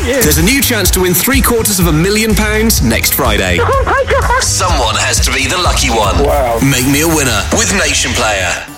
you. There's a new chance to win £750,000 next Friday. Oh my God. Someone has to be the lucky one. Wow. Make me a winner with Nation Player.